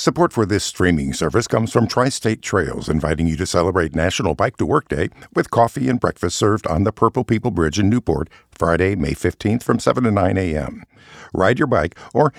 Support for this streaming service comes from Tri-State Trails, inviting you to celebrate National Bike to Work Day with coffee and breakfast served on the Purple People Bridge in Newport, Friday, May 15th from 7 to 9 a.m. Ride your bike or